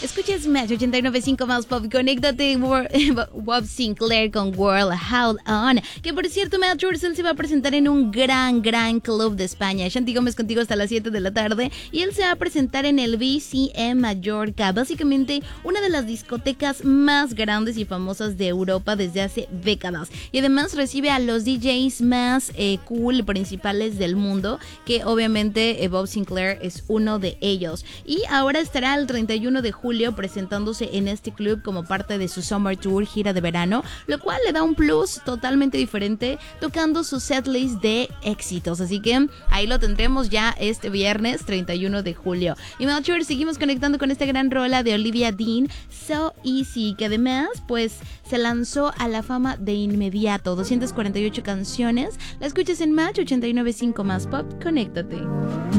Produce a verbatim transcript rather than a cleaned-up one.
Escuchas Match ochenta y nueve punto cinco más pop. Conéctate, Bob Sinclair con World Hold On. Que por cierto, Matt Russell se va a presentar en un gran, gran club de España. Shanti Gómez contigo hasta las siete de la tarde. Y él se va a presentar en el B C M Mallorca. Básicamente, una de las discotecas más grandes y famosas de Europa desde hace décadas. Y además recibe a los D Js más eh, cool, principales del mundo. Que obviamente eh, Bob Sinclair es uno de ellos. Y ahora estará el treinta y uno de julio presentándose en este club como parte de su Summer Tour, gira de verano, lo cual le da un plus totalmente diferente, tocando su setlist de éxitos. Así que ahí lo tendremos ya este viernes treinta y uno de julio. Y Melchor, seguimos conectando con esta gran rola de Olivia Dean, So Easy, que además pues se lanzó a la fama de inmediato. doscientas cuarenta y ocho canciones. La escuchas en Match ochenta y nueve punto cinco más pop. Conéctate.